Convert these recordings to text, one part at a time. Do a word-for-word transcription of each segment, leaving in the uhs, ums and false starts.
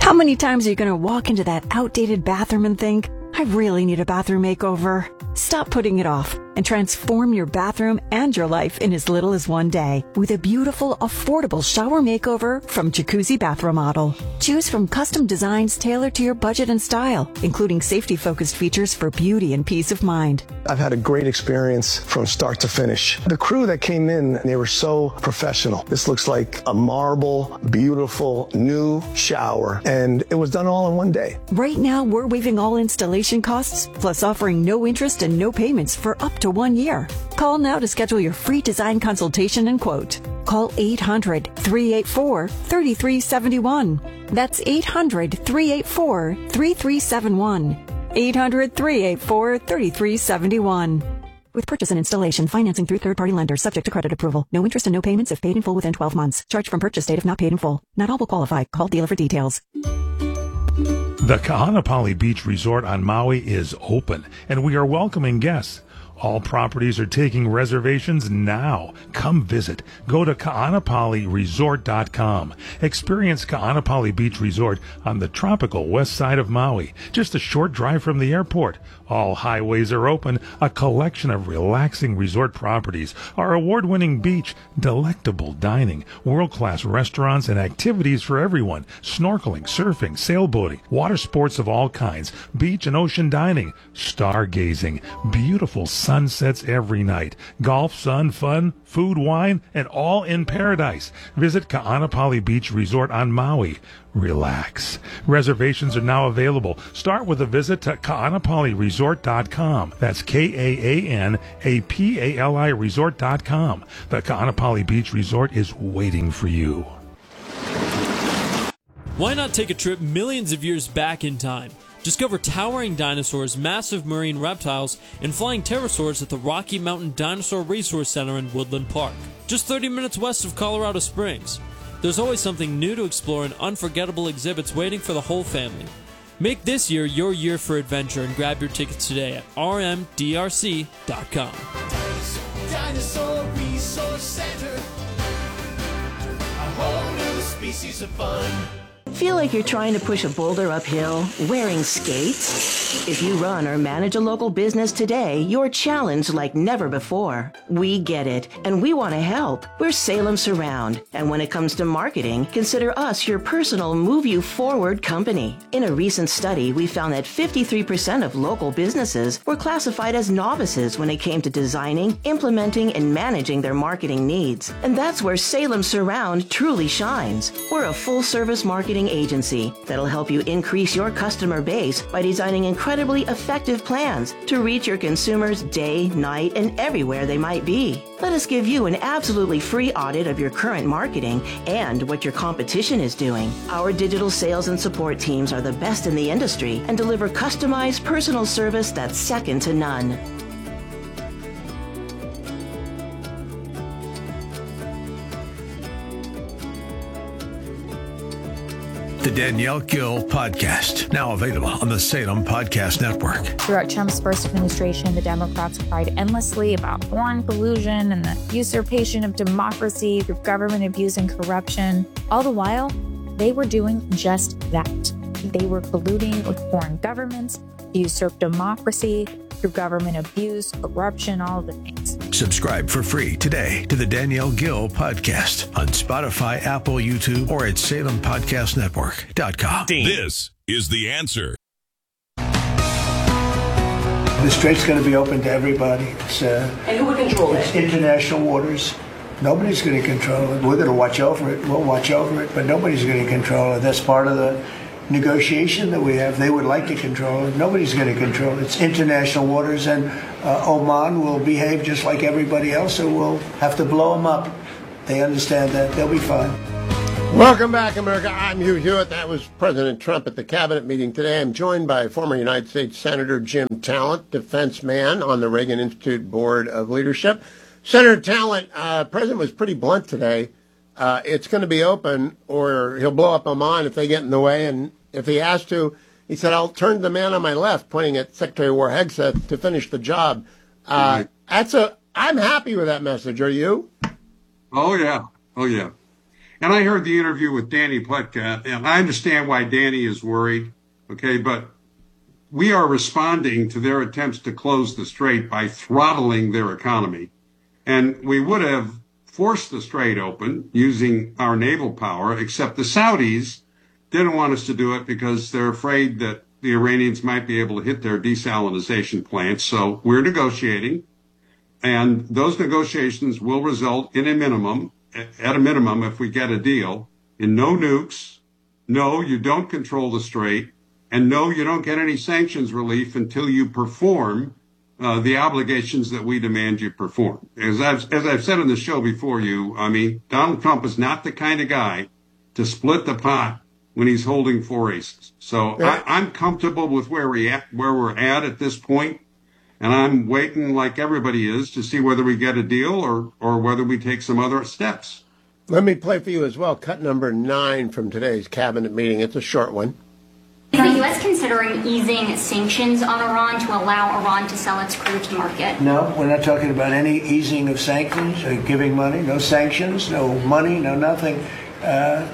How many times are you going to walk into that outdated bathroom and think, I really need a bathroom makeover? Stop putting it off and transform your bathroom and your life in as little as one day with a beautiful, affordable shower makeover from Jacuzzi Bath Remodel. Choose from custom designs tailored to your budget and style, including safety-focused features for beauty and peace of mind. I've had a great experience from start to finish. The crew that came in, they were so professional. This looks like a marble, beautiful, new shower, and it was done all in one day. Right now, we're waiving all installation costs, plus offering no interest and no payments for up to one year. Call now to schedule your free design consultation and quote. Call eight hundred, three eight four, three three seven one. That's eight hundred, three eight four, three three seven one. eight hundred, three eight four, three three seven one. With purchase and installation, financing through third-party lenders subject to credit approval. No interest and no payments if paid in full within twelve months. Charge from purchase date if not paid in full. Not all will qualify. Call dealer for details. The Kahanapali Beach Resort on Maui is open, and we are welcoming guests. All properties are taking reservations now. Come visit. Go to kaanapali resort dot com. Experience Kaanapali Beach Resort on the tropical west side of Maui, just a short drive from the airport. All highways are open, a collection of relaxing resort properties, our award-winning beach, delectable dining, world-class restaurants and activities for everyone, snorkeling, surfing, sailboating, water sports of all kinds, beach and ocean dining, stargazing, beautiful sunsets every night, golf, sun, fun, food, wine, and all in paradise. Visit Kaanapali Beach Resort on Maui. Relax. Reservations are now available. Start with a visit to kaanapali resort dot com. That's K A A N A P A L I resort dot com. The Kaanapali Beach Resort is waiting for you. Why not take a trip millions of years back in time? Discover towering dinosaurs, massive marine reptiles, and flying pterosaurs at the Rocky Mountain Dinosaur Resource Center in Woodland Park, just thirty minutes west of Colorado Springs. There's always something new to explore and unforgettable exhibits waiting for the whole family. Make this year your year for adventure and grab your tickets today at R M D R C dot com. Dinosaur Resource Center, a whole new species of fun. Feel like you're trying to push a boulder uphill wearing skates? If you run or manage a local business today, you're challenged like never before. We get it, and we want to help. We're Salem Surround, and when it comes to marketing, consider us your personal Move You Forward company. In a recent study, we found that fifty-three percent of local businesses were classified as novices when it came to designing, implementing, and managing their marketing needs. And that's where Salem Surround truly shines. We're a full-service marketing agency that'll help you increase your customer base by designing incredibly effective plans to reach your consumers day, night, and everywhere they might be. Let us give you an absolutely free audit of your current marketing and what your competition is doing. Our digital sales and support teams are the best in the industry and deliver customized personal service that's second to none. The Danielle Gill Podcast, now available on the Salem Podcast Network. Throughout Trump's first administration, the Democrats cried endlessly about foreign collusion and the usurpation of democracy through government abuse and corruption. All the while, they were doing just that. They were colluding with foreign governments to usurp democracy through government abuse, corruption, all of the things. Subscribe for free today to the Danielle Gill Podcast on Spotify, Apple, YouTube, or at salem podcast network dot com. This is The Answer. The strait's going to be open to everybody. It's, uh, and who would control it's it? International waters. Nobody's going to control it. We're going to watch over it. We'll watch over it, but nobody's going to control it. That's part of the negotiation that we have. They would like to control it. Nobody's going to control it. It's international waters, and uh, Oman will behave just like everybody else, so we'll have to blow them up. They understand that. They'll be fine. Welcome back, America. I'm Hugh Hewitt. That was President Trump at the cabinet meeting today. I'm joined by former United States Senator Jim Talent, defense man on the Reagan Institute Board of Leadership. Senator Talent, uh, President was pretty blunt today. Uh, it's going to be open, or he'll blow up Oman if they get in the way. And if he has to, he said, I'll turn to the man on my left, pointing at Secretary of War Hegseth, to finish the job. Uh, that's a. I'm happy with that message. Are you? Oh, yeah. Oh, yeah. And I heard the interview with Danny Pletka, and I understand why Danny is worried, okay, but we are responding to their attempts to close the strait by throttling their economy. And we would have forced the strait open using our naval power, except the Saudis didn't want us to do it because they're afraid that the Iranians might be able to hit their desalinization plants. So we're negotiating, and those negotiations will result in a minimum, at a minimum, if we get a deal, in no nukes, no, you don't control the strait, and no, you don't get any sanctions relief until you perform uh, the obligations that we demand you perform. As I've, as I've said on the show before you, I mean, Donald Trump is not the kind of guy to split the pot when he's holding four aces. So I, I'm comfortable with where we at, where we're at at this point, and I'm waiting, like everybody is, to see whether we get a deal or or whether we take some other steps. Let me play for you as well. Cut number nine from today's cabinet meeting. It's a short one. Is the U S considering easing sanctions on Iran to allow Iran to sell its crude to market? No, we're not talking about any easing of sanctions or giving money. No sanctions, no money, no nothing. Uh,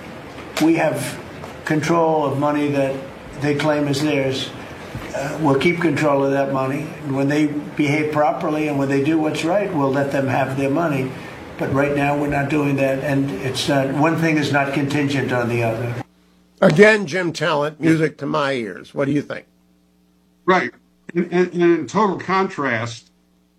we have control of money that they claim is theirs. Uh, we'll keep control of that money. And when they behave properly and when they do what's right, we'll let them have their money. But right now, we're not doing that, and it's not, one thing is not contingent on the other. Again, Jim Talent, music to my ears. What do you think? Right. And, and, and in total contrast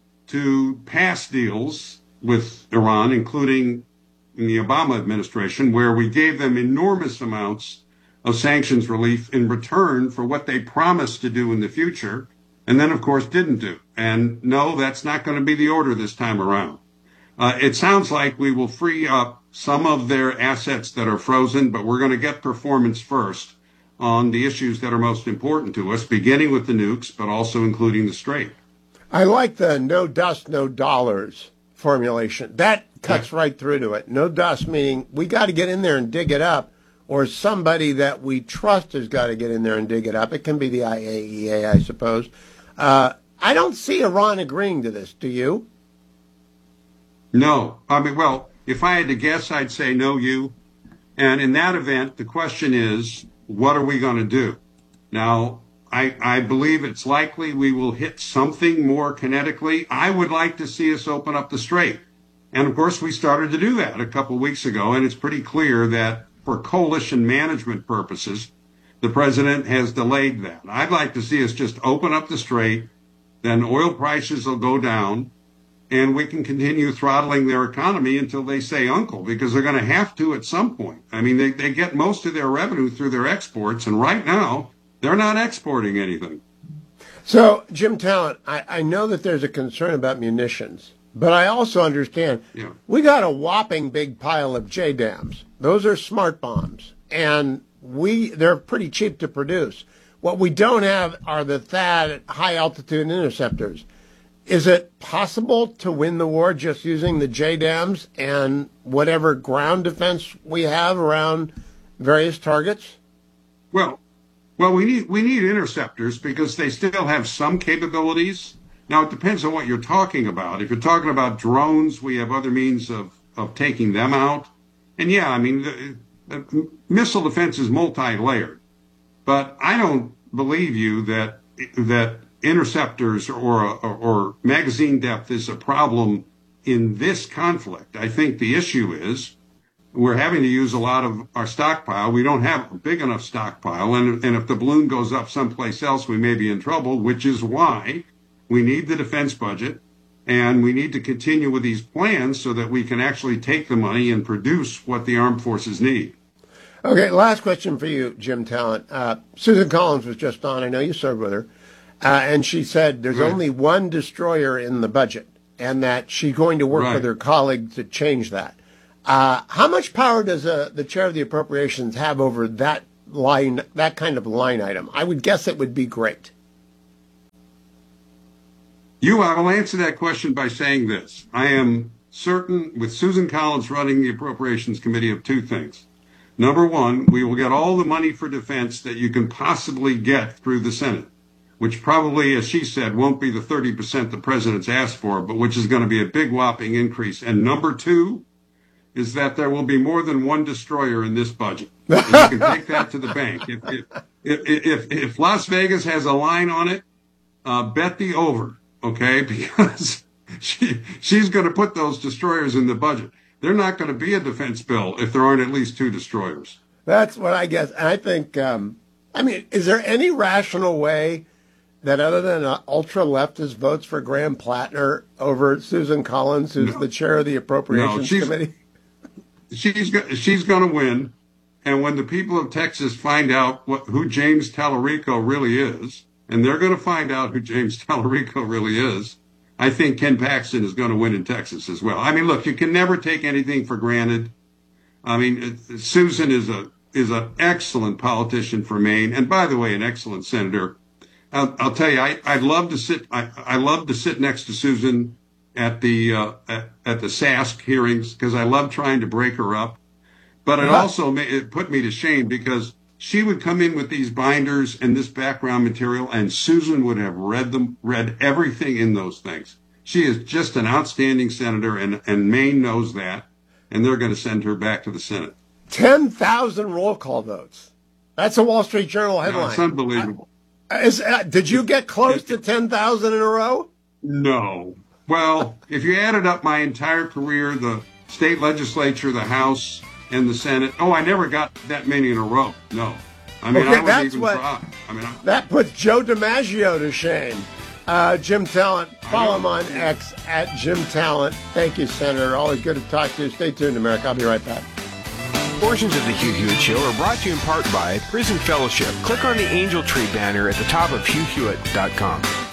to past deals with Iran, including in the Obama administration, where we gave them enormous amounts of sanctions relief in return for what they promised to do in the future, and then, of course, didn't do. And no, that's not going to be the order this time around. Uh, it sounds like we will free up some of their assets that are frozen, but we're going to get performance first on the issues that are most important to us, beginning with the nukes, but also including the strait. I like the no dust, no dollars formulation. That cuts right through to it. No dust, meaning we got to get in there and dig it up, or somebody that we trust has got to get in there and dig it up. It can be the I A E A, I suppose. Uh, I don't see Iran agreeing to this. Do you? No. I mean, well, if I had to guess, I'd say no, you. And in that event, the question is, what are we going to do? Now, I, I believe it's likely we will hit something more kinetically. I would like to see us open up the strait. And, of course, we started to do that a couple of weeks ago, and it's pretty clear that for coalition management purposes, the president has delayed that. I'd like to see us just open up the strait, then oil prices will go down, and we can continue throttling their economy until they say uncle, because they're going to have to at some point. I mean, they, they get most of their revenue through their exports, and right now, they're not exporting anything. So, Jim Talent, I, I know that there's a concern about munitions, but I also understand yeah. we got a whopping big pile of J DAMs. Those are smart bombs, and we they're pretty cheap to produce. What we don't have are the THAAD high-altitude interceptors. Is it possible to win the war just using the J DAMs and whatever ground defense we have around various targets? Well, well, we need we need interceptors because they still have some capabilities. Now, it depends on what you're talking about. If you're talking about drones, we have other means of, of taking them out. And yeah, I mean, the, the missile defense is multi-layered. But I don't believe you that that interceptors or, or or magazine depth is a problem in this conflict. I think the issue is we're having to use a lot of our stockpile. We don't have a big enough stockpile, and, and if the balloon goes up someplace else, we may be in trouble, which is why we need the defense budget, and we need to continue with these plans so that we can actually take the money and produce what the armed forces need. Okay, last question for you, Jim Talent. Uh, Susan Collins was just on. I know you served with her. Uh, and she said there's right. only one destroyer in the budget, and that she's going to work right. with her colleagues to change that. Uh, how much power does uh, the chair of the appropriations have over that line, that kind of line item? I would guess it would be great. You, I will answer that question by saying this. I am certain, with Susan Collins running the Appropriations Committee, of two things. Number one, we will get all the money for defense that you can possibly get through the Senate, which probably, as she said, won't be the thirty percent the president's asked for, but which is going to be a big whopping increase. And number two is that there will be more than one destroyer in this budget. And you can take that to the bank. If, if, if, if, if Las Vegas has a line on it, uh, bet the over, okay? Because she, she's going to put those destroyers in the budget. They're not going to be a defense bill if there aren't at least two destroyers. That's what I guess. And I think, um, I mean, is there any rational way that other than uh, ultra-leftist votes for Graham Plattner over Susan Collins, who's no. the chair of the Appropriations no, she's, Committee? She's, she's going to win. And when the people of Texas find out what, who James Tallarico really is, and they're going to find out who James Tallarico really is, I think Ken Paxton is going to win in Texas as well. I mean, look, you can never take anything for granted. I mean, Susan is a is an excellent politician for Maine, and by the way, an excellent senator. I'll, I'll tell you, I, I'd love to sit. I, I love to sit next to Susan at the uh, at, at the S A S C hearings because I love trying to break her up. But it also made, it put me to shame because she would come in with these binders and this background material, and Susan would have read them, read everything in those things. She is just an outstanding senator, and, and Maine knows that, and they're going to send her back to the Senate. ten thousand roll call votes. That's a Wall Street Journal headline. No, it's unbelievable. Uh, is, uh, did you get close to ten thousand in a row? No. Well, if you added up my entire career, the state legislature, the House, and the Senate, oh, I never got that many in a row. No. I mean, okay, I that's even what, try. I mean, I, that puts Joe DiMaggio to shame. Uh, Jim Talent, follow him on X at Jim Talent. Thank you, Senator. Always good to talk to you. Stay tuned, America. I'll be right back. Portions of the Hugh Hewitt Show are brought to you in part by Prison Fellowship. Click on the Angel Tree banner at the top of hugh hewitt dot com.